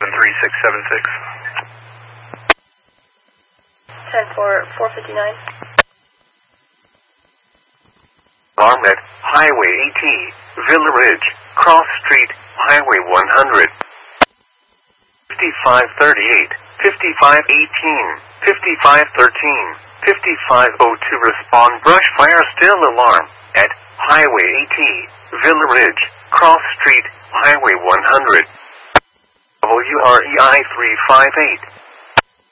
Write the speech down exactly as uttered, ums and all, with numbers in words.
three six seven six. ten four, four fifty-nine. Alarm at Highway eighty, Villa Ridge, Cross Street, Highway one hundred. fifty-five thirty-eight, fifty-five eighteen, fifty-five thirteen, fifty-five oh two. Respond. Brush fire still alarm at Highway eighty, Villa Ridge, Cross Street, Highway one hundred. W R E I three five eight.